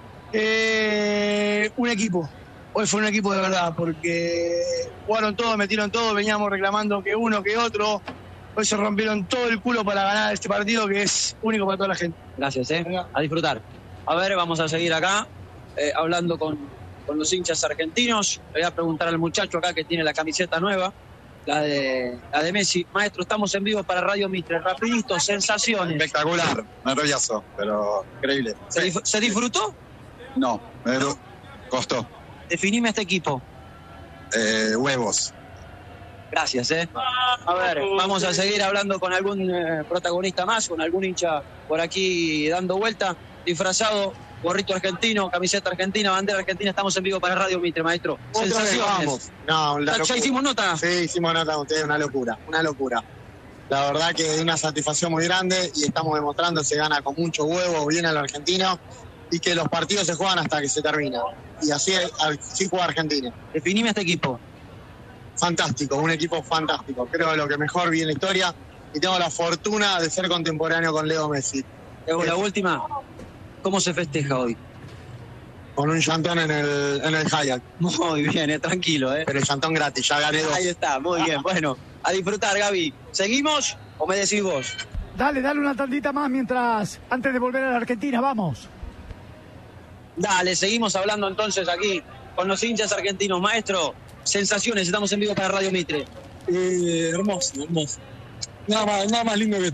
Un equipo. Hoy fue un equipo de verdad, porque jugaron todos, metieron todo, veníamos reclamando que uno, que otro. Hoy se rompieron todo el culo para ganar este partido que es único para toda la gente. Gracias, a disfrutar. A ver, vamos a seguir acá, hablando con los hinchas argentinos. Le voy a preguntar al muchacho acá que tiene la camiseta nueva. La de Messi. Maestro, estamos en vivo para Radio Mitre. Rapidito, sensaciones. Espectacular, nervioso, pero increíble. ¿Se disfrutó? No, me costó. Definime este equipo. Huevos. Gracias, A ver, vamos a seguir hablando con algún protagonista más, con algún hincha por aquí dando vuelta, disfrazado, gorrito argentino, camiseta argentina, bandera argentina. Estamos en vivo para Radio Mitre, maestro. Sensaciones. No, ¿Ya hicimos nota? Sí, hicimos nota con ustedes, una locura. La verdad que es una satisfacción muy grande y estamos demostrando que se gana con mucho huevo, bien a los argentinos y que los partidos se juegan hasta que se termina. Y así juega Argentina. Definime este equipo. Fantástico, un equipo fantástico. Creo que lo que mejor vi en la historia y tengo la fortuna de ser contemporáneo con Leo Messi. La última, ¿cómo se festeja hoy? Con un llantón en el Hyatt. Muy bien, tranquilo, Pero el llantón gratis, ya gané 2. Ahí está, muy bien. Bueno, a disfrutar, Gaby. ¿Seguimos o me decís vos? Dale una tandita más antes de volver a la Argentina, vamos. Dale, seguimos hablando entonces aquí con los hinchas argentinos. Maestro, sensaciones, estamos en vivo para Radio Mitre. Hermoso. Nada más lindo que esto.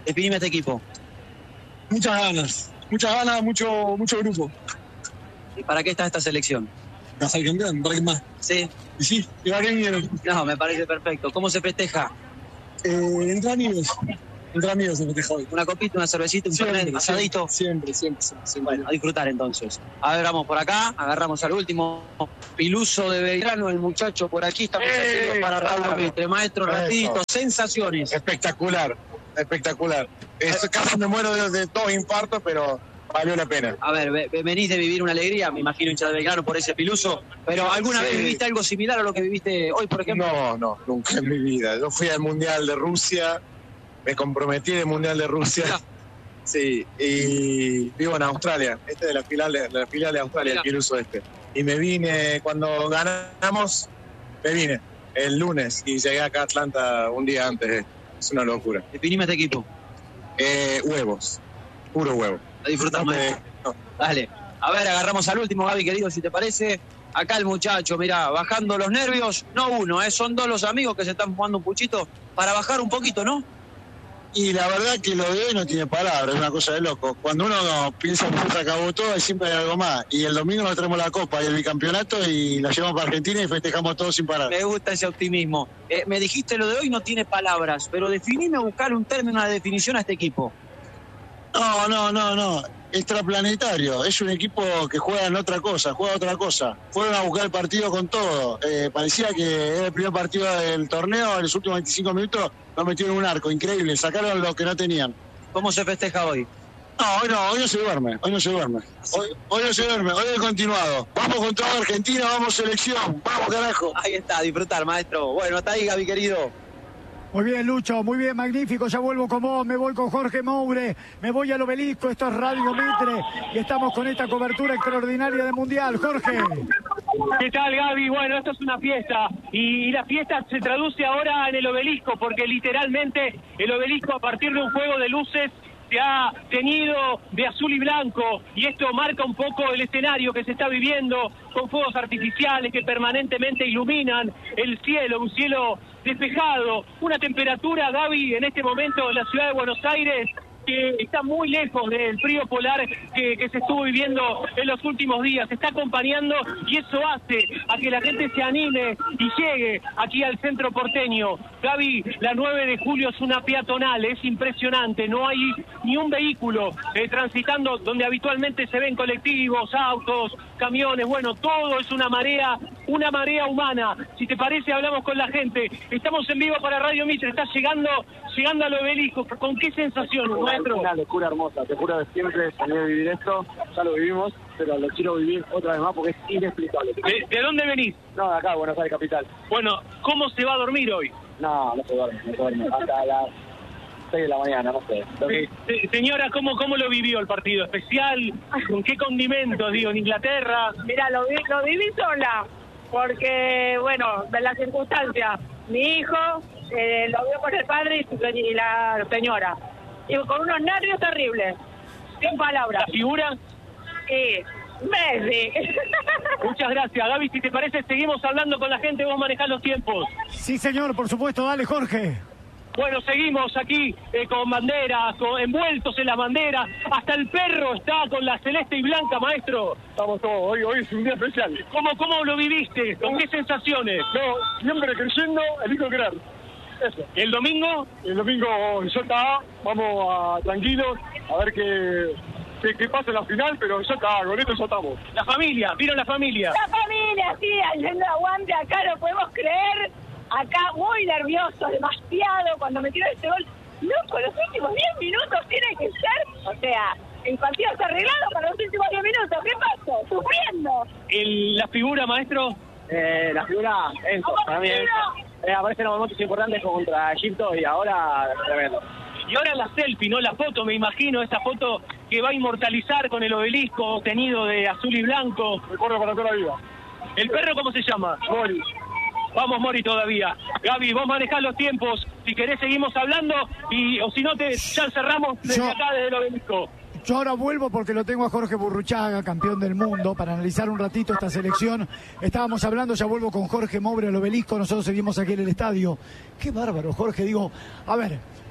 Definime este equipo. Muchas ganas, mucho grupo. ¿Y para qué está esta selección? ¿Para ser campeón? ¿Para qué más? Sí. Y sí, ¿y para qué vinieron? No, me parece perfecto. ¿Cómo se festeja? Entre amigos se festeja hoy. Una copita, una cervecita, un fernet, asadito. Siempre. Bueno, a disfrutar entonces. A ver, vamos por acá, agarramos al último. Piluso de Belgrano, el muchacho por aquí. Estamos haciendo para Radio Mitre. Maestro, ratito, sensaciones. Espectacular. Casi me muero de 2 infartos, pero valió la pena. A ver, venís de vivir una alegría, me imagino, hincha de Belgrano, por ese Piluso, pero ¿alguna vez viviste algo similar a lo que viviste hoy, por ejemplo? No, nunca en mi vida. Yo fui al Mundial de Rusia, me comprometí en el Mundial de Rusia. Sí, y vivo en Australia. Este es de la filial de Australia, el Piluso este. Y me vine, cuando ganamos, el lunes y llegué acá a Atlanta un día antes. Es una locura. Definime este equipo. Huevos, puro huevo. A disfrutar más. Dale. A ver, agarramos al último, Gaby, querido, si te parece. Acá el muchacho, mirá, bajando los nervios. No uno, son 2 los amigos que se están fumando un puchito para bajar un poquito, ¿no? Y la verdad que lo de hoy no tiene palabras, es una cosa de loco. Cuando uno piensa que se acabó todo, siempre hay algo más. Y el domingo nos traemos la copa y el bicampeonato y la llevamos para Argentina y festejamos todos sin parar. Me gusta ese optimismo. Me dijiste lo de hoy no tiene palabras, pero definime, buscar un término, una definición a este equipo. No. Extraplanetario. Es un equipo que juega otra cosa. Fueron a buscar el partido con todo. Parecía que era el primer partido del torneo. En los últimos 25 minutos lo metieron en un arco. Increíble. Sacaron lo que no tenían. ¿Cómo se festeja hoy? Hoy no se duerme. Hoy no se duerme. Hoy es continuado. Vamos con toda Argentina, vamos selección. Vamos, carajo. Ahí está, disfrutar, maestro. Bueno, hasta ahí, Gaby, querido. Muy bien, Lucho, muy bien, magnífico. Ya vuelvo con vos, me voy con Jorge Moure, me voy al Obelisco. Esto es Radio Mitre y estamos con esta cobertura extraordinaria del Mundial. Jorge. ¿Qué tal, Gaby? Bueno, esto es una fiesta y la fiesta se traduce ahora en el Obelisco, porque literalmente el Obelisco, a partir de un juego de luces, se ha teñido de azul y blanco, y esto marca un poco el escenario que se está viviendo, con fuegos artificiales que permanentemente iluminan el cielo, un cielo despejado, una temperatura, Gaby, en este momento en la ciudad de Buenos Aires que está muy lejos del frío polar que se estuvo viviendo en los últimos días. Se está acompañando y eso hace a que la gente se anime y llegue aquí al centro porteño. Gaby, la 9 de julio es una peatonal, es impresionante, no hay ni un vehículo transitando donde habitualmente se ven colectivos, autos, camiones, bueno, todo es una marea humana. Si te parece, hablamos con la gente. Estamos en vivo para Radio Mitre, está llegando al Obelisco. ¿Con qué sensaciones, maestro? Una locura hermosa, te juro que siempre soñé vivir esto, ya lo vivimos, pero lo quiero vivir otra vez más porque es inexplicable. ¿De dónde venís? No, de acá, Buenos Aires capital. Bueno, ¿cómo se va a dormir hoy? No se duerme, hasta las 6 de la mañana, no sé. Señora, ¿cómo lo vivió el partido? ¿Especial? ¿Con qué condimentos, digo, en Inglaterra? Mira, lo viví sola, porque, bueno, de las circunstancias, mi hijo lo vio con el padre y la señora, y con unos nervios terribles, sin palabras. ¿La figura? Messi. Muchas gracias, Gaby. Si te parece, seguimos hablando con la gente, vos manejás los tiempos. Sí, señor, por supuesto. Dale, Jorge. Bueno, seguimos aquí con banderas, envueltos en las banderas. Hasta el perro está con la celeste y blanca, maestro. Estamos todos, hoy es un día especial. ¿Cómo lo viviste? ¿Con qué sensaciones? No, siempre creyendo, elijo creer. Eso. ¿El domingo? El domingo ya está, vamos tranquilos, a ver qué pasa en la final, pero ya está, con esto ya estamos. La familia, ¿vieron la familia? La familia, sí, haciendo aguante acá, no podemos creer. Acá muy nervioso, demasiado, cuando metieron este gol. Loco, los últimos 10 minutos tiene que ser, o sea, el partido está arreglado para los últimos 10 minutos. ¿Qué pasó? Sufriendo. ¿La figura, maestro? La figura, Enzo, para mí aparecen momentos importantes contra Egipto y ahora tremendo. Y ahora la selfie, ¿no? La foto, me imagino, esa foto que va a inmortalizar con el obelisco tenido de azul y blanco. Recuerdo para toda la vida. ¿El perro cómo se llama? Mori. Vamos, Mori, todavía. Gaby, vos manejás los tiempos. Si querés seguimos hablando o si no, ya cerramos desde acá, desde el obelisco. Yo ahora vuelvo porque lo tengo a Jorge Burruchaga, campeón del mundo, para analizar un ratito esta selección. Estábamos hablando, ya vuelvo con Jorge Moure al Obelisco, nosotros seguimos aquí en el estadio. Qué bárbaro, Jorge. Digo, a ver,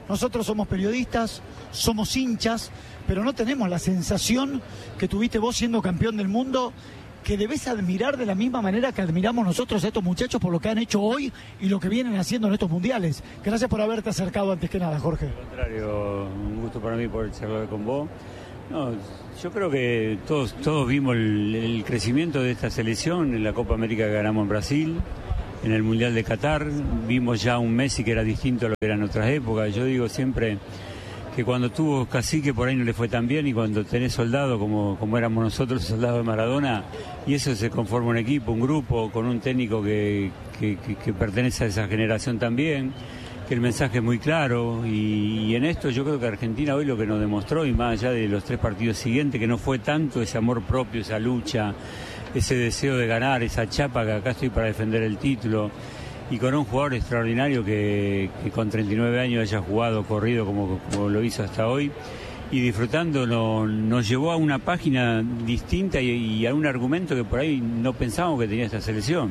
nosotros somos periodistas, somos hinchas, pero no tenemos la sensación que tuviste vos siendo campeón del mundo, que debes admirar de la misma manera que admiramos nosotros a estos muchachos por lo que han hecho hoy y lo que vienen haciendo en estos mundiales. Gracias por haberte acercado antes que nada, Jorge. Al contrario, un gusto para mí poder charlar con vos. No, yo creo que todos vimos el crecimiento de esta selección en la Copa América que ganamos en Brasil, en el Mundial de Qatar. Vimos ya un Messi que era distinto a lo que era en otras épocas. Yo digo siempre que cuando tuvo Cacique por ahí no le fue tan bien, y cuando tenés soldado como éramos nosotros, soldados de Maradona, y eso se conforma un equipo, un grupo, con un técnico que pertenece a esa generación también, que el mensaje es muy claro, y en esto yo creo que Argentina hoy lo que nos demostró, y más allá de los 3 partidos siguientes, que no fue tanto ese amor propio, esa lucha, ese deseo de ganar, esa chapa que acá estoy para defender el título, y con un jugador extraordinario que con 39 años haya jugado, corrido como lo hizo hasta hoy, y disfrutando nos llevó a una página distinta y a un argumento que por ahí no pensábamos que tenía esta selección.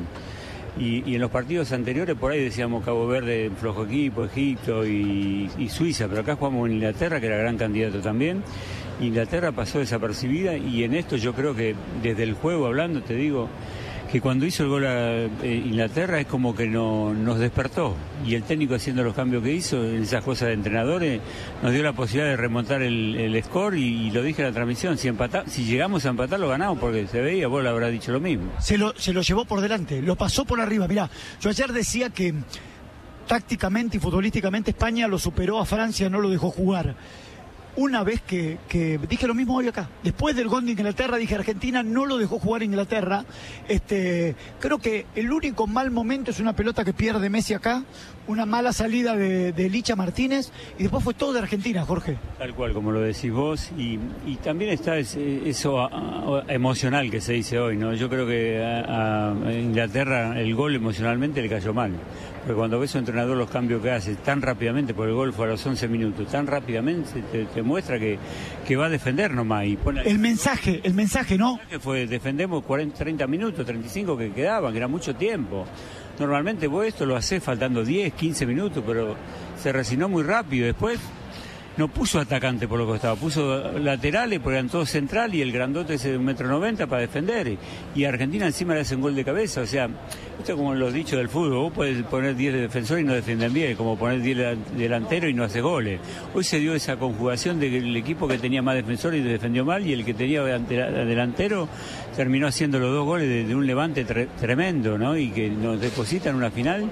Y en los partidos anteriores por ahí decíamos Cabo Verde, flojo equipo, Egipto y Suiza, pero acá jugamos en Inglaterra, que era gran candidato también. Inglaterra pasó desapercibida, y en esto yo creo que desde el juego hablando, te digo, que cuando hizo el gol a Inglaterra es como que nos despertó, y el técnico haciendo los cambios que hizo, en esas cosas de entrenadores, nos dio la posibilidad de remontar el score, y lo dije en la transmisión, si llegamos a empatar lo ganamos, porque se veía, vos le habrás dicho lo mismo. Se lo llevó por delante, lo pasó por arriba. Mirá, yo ayer decía que tácticamente y futbolísticamente España lo superó a Francia, no lo dejó jugar. Una vez que dije lo mismo hoy acá, después del gol de Inglaterra dije Argentina no lo dejó jugar Inglaterra. Creo que el único mal momento es una pelota que pierde Messi acá, una mala salida de Licha Martínez, y después fue todo de Argentina, Jorge. Tal cual, como lo decís vos, y también está eso emocional que se dice hoy, ¿no? Yo creo que a Inglaterra el gol emocionalmente le cayó mal. Porque cuando ves a un entrenador los cambios que hace tan rápidamente, por el gol fue a los 11 minutos, tan rápidamente te muestra que va a defender nomás. Y pone el mensaje, ¿no? El mensaje fue, defendemos 30 minutos, 35 que quedaban, que era mucho tiempo. Normalmente vos esto lo hacés faltando 10, 15 minutos, pero se resignó muy rápido. Después no puso atacante por lo que estaba, puso laterales porque eran todos central, y el grandote ese de 1,90 m para defender, y Argentina encima le hace un gol de cabeza. O sea, esto es como los dichos del fútbol, vos podés poner 10 de defensor y no defienden bien, como poner 10 delantero y no hace goles. Hoy se dio esa conjugación de que el equipo que tenía más defensores y defendió mal, y el que tenía delantero terminó haciendo los 2 goles de un levante tremendo, ¿no? Y que nos deposita en una final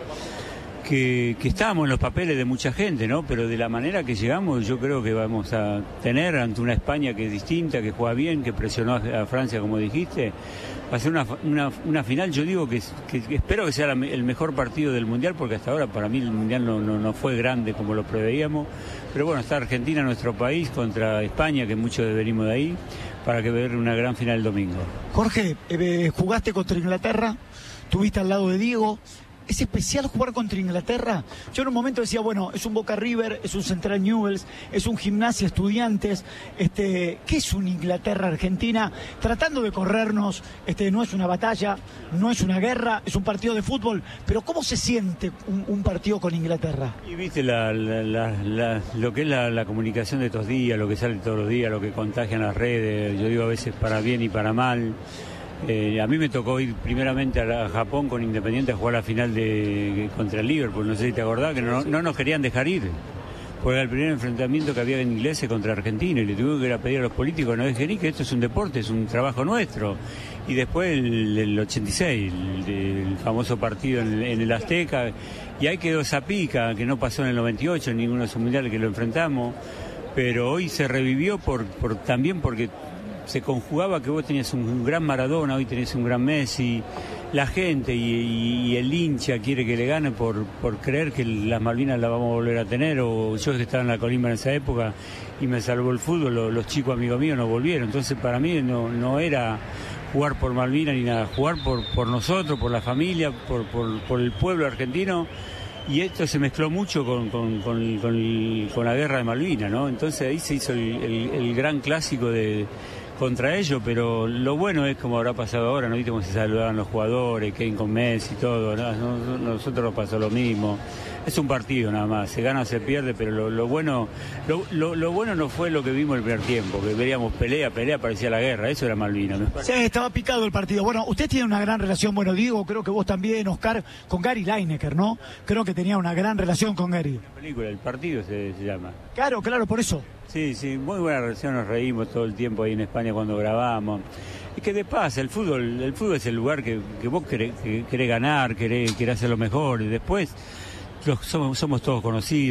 que estábamos en los papeles de mucha gente, ¿no? Pero de la manera que llegamos, yo creo que vamos a tener ante una España que es distinta, que juega bien, que presionó a Francia, como dijiste. Va a ser una final, yo digo que espero que sea el mejor partido del Mundial, porque hasta ahora para mí el Mundial no fue grande como lo preveíamos. Pero bueno, está Argentina, nuestro país, contra España, que muchos venimos de ahí, para que ver una gran final el domingo. Jorge, jugaste contra Inglaterra, estuviste al lado de Diego. ¿Es especial jugar contra Inglaterra? Yo en un momento decía, bueno, es un Boca River, es un Central Newell's, es un Gimnasia Estudiantes. ¿Qué es un Inglaterra-Argentina? Tratando de corrernos, no es una batalla, no es una guerra, es un partido de fútbol. Pero ¿cómo se siente un partido con Inglaterra? Y viste lo que es la comunicación de estos días, lo que sale todos los días, lo que contagian las redes, yo digo a veces para bien y para mal. A mí me tocó ir primeramente a Japón con Independiente a jugar la final contra el Liverpool, no sé si te acordás, que no nos querían dejar ir, porque era el primer enfrentamiento que había en ingleses contra Argentina, y le tuvimos que ir a pedir a los políticos, no dejen ir, que esto es un deporte, es un trabajo nuestro. Y después el 86, el famoso partido en el Azteca, y ahí quedó esa pica, que no pasó en el 98, en ninguno de esos mundiales que lo enfrentamos, pero hoy se revivió también porque se conjugaba que vos tenías un gran Maradona, hoy tenés un gran Messi, la gente y el hincha quiere que le gane por creer que las Malvinas las vamos a volver a tener, o yo que estaba en la Colima en esa época y me salvó el fútbol, los chicos amigos míos no volvieron, entonces para mí no era jugar por Malvinas ni nada, jugar por nosotros, por la familia, por el pueblo argentino. Y esto se mezcló mucho con la guerra de Malvinas, ¿no? Entonces ahí se hizo el gran clásico contra ellos, pero lo bueno es como habrá pasado ahora, ¿no? Viste cómo se saludaban los jugadores, Kane con Messi y todo, ¿no? Nosotros nos pasó lo mismo. es un partido nada más, se gana o se pierde, pero lo bueno no fue lo que vimos el primer tiempo, que veíamos pelea, parecía la guerra, eso era Malvinas. Sí, estaba picado el partido. Bueno, usted tiene una gran relación, bueno, Diego, creo que vos también, Oscar, con Gary Lineker, ¿no? Creo que tenía una gran relación con Gary. La película, El Partido se llama. Claro, por eso. Sí, muy buena relación, nos reímos todo el tiempo ahí en España cuando grabamos. Y que de paz, el fútbol es el lugar que vos querés ganar, querés hacer lo mejor, y después somos todos conocidos.